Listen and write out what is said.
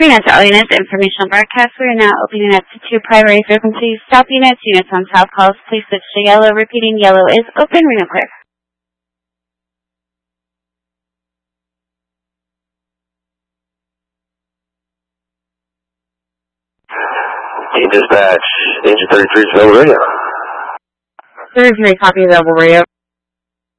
Greenhouse all units, informational broadcast. We are now opening up to 2 primary frequencies. South units, units on south calls, please switch to yellow. Repeating, yellow is open, ring clear. Team dispatch, engine 33 is available radio. 33, copy, available radio.